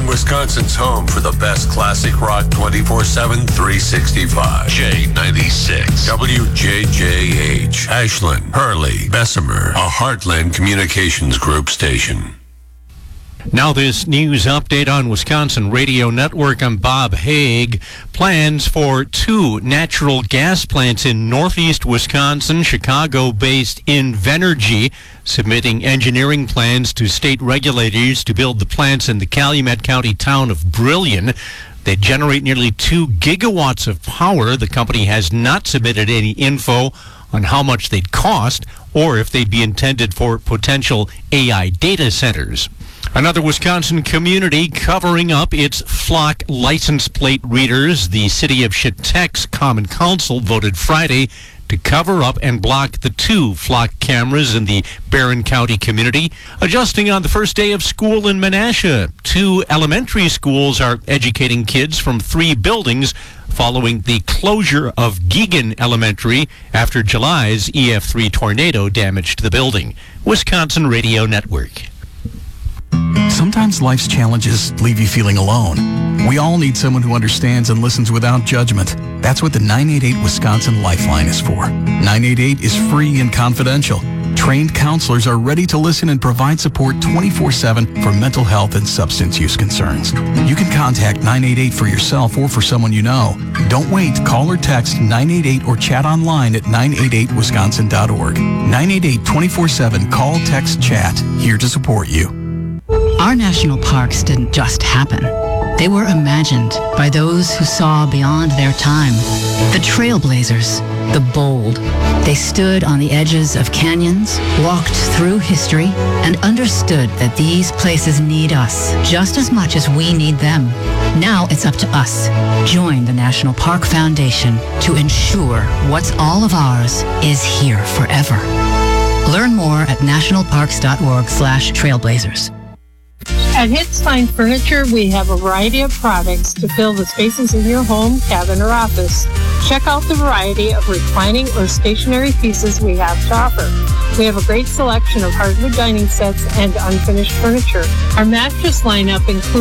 Wisconsin's home for the best classic rock 24/7, 365. J96. WJJH. Ashland, Hurley, Bessemer. A Heartland Communications Group station. Now this news update on Wisconsin Radio Network. I'm Bob Haig. Plans for 2 natural gas plants in northeast Wisconsin, Chicago-based Invenergy, submitting engineering plans to state regulators to build the plants in the Calumet County town of Brillion. They generate nearly 2 gigawatts of power. The company has not submitted any info on how much they'd cost or if they'd be intended for potential AI data centers. Another Wisconsin community covering up its flock license plate readers. The city of Chautauqua's Common Council voted Friday to cover up and block the 2 flock cameras in the Barron County community, adjusting on the first day of school in Menasha. 2 elementary schools are educating kids from 3 buildings following the closure of Geegan Elementary after July's EF3 tornado damaged the building. Wisconsin Radio Network. Sometimes life's challenges leave you feeling alone. We all need someone who understands and listens without judgment. That's what the 988 Wisconsin Lifeline is for. 988 is free and confidential. Trained counselors are ready to listen and provide support 24/7 for mental health and substance use concerns. You can contact 988 for yourself or for someone you know. Don't wait. Call or text 988 or chat online at 988wisconsin.org. 988 24/7. Call, text, chat. Here to support you. Our national parks didn't just happen. They were imagined by those who saw beyond their time. The trailblazers, the bold. They stood on the edges of canyons, walked through history, and understood that these places need us just as much as we need them. Now it's up to us. Join the National Park Foundation to ensure what's all of ours is here forever. Learn more at nationalparks.org/trailblazers. At Hits Fine Furniture, we have a variety of products to fill the spaces in your home, cabin, or office. Check out the variety of reclining or stationary pieces we have to offer. We have a great selection of hardwood dining sets and unfinished furniture. Our mattress lineup includes